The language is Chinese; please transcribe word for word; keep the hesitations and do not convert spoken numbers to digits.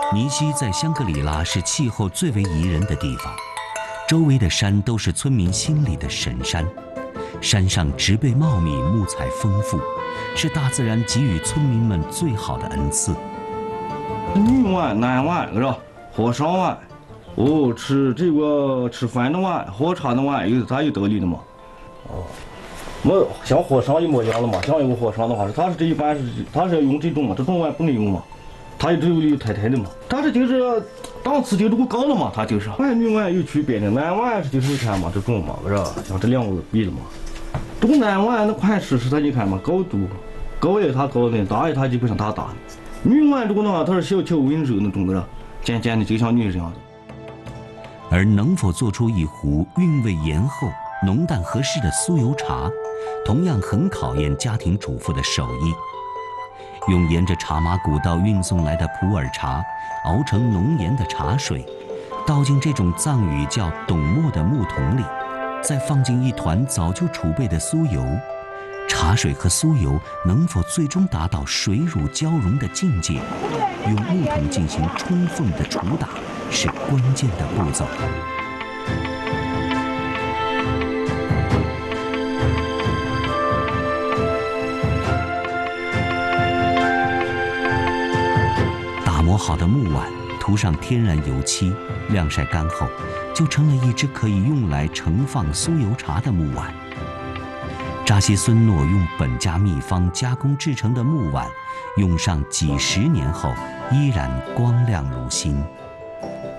尼西在香格里拉是气候最为宜人的地方，周围的山都是村民心里的神山，山上植被茂密，木材丰富，是大自然给予村民们最好的恩赐。 女碗、男碗是吧？喝上碗，哦，吃这个吃饭的碗、喝茶的碗，有它有道理的嘛。哦，没像和尚一模一样了嘛。像一个和尚的话，他是这一般是他是要用这种嘛，这种碗不能用嘛。他只有有太太的嘛，但是就是档次就这个高了嘛，他就是男女碗有区别的，男碗是就是你看嘛这种嘛，是吧？像这两个比了嘛，这个男碗的款式是它你看嘛，高度高也它高的，大也它基本上它大的。女碗这个的话，它是小巧温柔那种的，尖尖的就像女人这样的。 而能否做出一壶韵味延后、浓淡合适的酥油茶，同样很考验家庭主妇的手艺。用沿着茶马古道运送来的普洱茶，熬成浓盐的茶水，倒进这种藏语叫董墨的木桶里，再放进一团早就储备的酥油。茶水和酥油能否最终达到水乳交融的境界，用木桶进行充分的杵打是关键的步骤。打磨好的木碗涂上天然油漆，晾晒干后，就成了一只可以用来盛放酥油茶的木碗。扎西孙诺用本家秘方加工制成的木碗，用上几十年后依然光亮如新。